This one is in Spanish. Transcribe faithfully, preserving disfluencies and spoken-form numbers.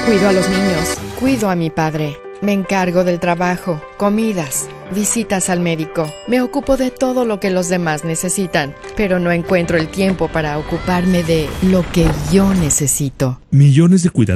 Cuido a los niños, cuido a mi padre. Me encargo del trabajo, comidas, visitas al médico. Me ocupo de todo lo que los demás necesitan, pero no encuentro el tiempo para ocuparme de lo que yo necesito. Millones de cuidadores